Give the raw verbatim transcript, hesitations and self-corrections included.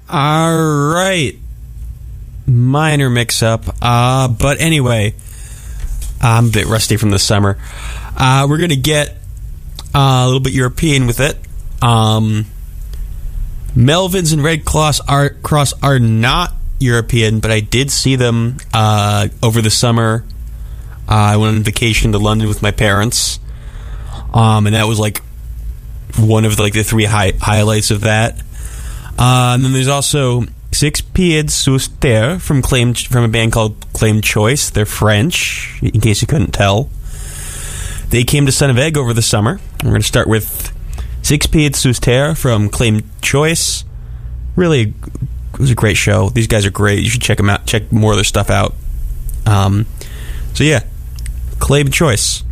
All right. Minor mix-up. Uh, but anyway, I'm a bit rusty from the summer. Uh, we're going to get uh, a little bit European with it. Um, Melvins and Red Cross are, Cross are not European, but I did see them uh, over the summer. Uh, I went on vacation to London with my parents, um, and that was like one of the, like the three high, highlights of that. Uh, and then there's also Six Pieds Sous Terre from Claim from a band called Claim Choice. They're French, in case you couldn't tell. They came to Son of Egg over the summer. We're going to start with Six Pieds Sous Terre from Claim Choice. Really, it was a great show. These guys are great. You should check them out. Check more of their stuff out. Um, so yeah, Claim Choice.